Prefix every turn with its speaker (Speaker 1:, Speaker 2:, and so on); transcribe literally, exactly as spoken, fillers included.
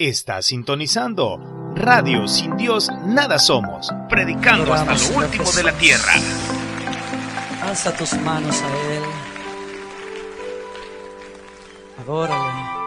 Speaker 1: Está sintonizando Radio Sin Dios Nada Somos, predicando hasta lo último de la tierra.
Speaker 2: Alza tus manos a Él. Adórale.